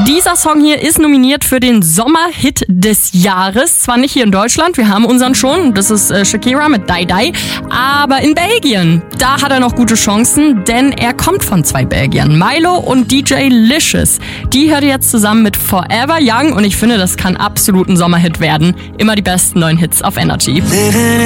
Dieser Song hier ist nominiert für den Sommerhit des Jahres. Zwar nicht hier in Deutschland, wir haben unseren schon, das ist Shakira mit Die Die, aber in Belgien, da hat er noch gute Chancen, denn er kommt von 2 Belgiern, Milo und DJ Licious. Die hört ihr jetzt zusammen mit Forever Young und ich finde, das kann absolut ein Sommerhit werden. Immer die besten neuen Hits auf Energy.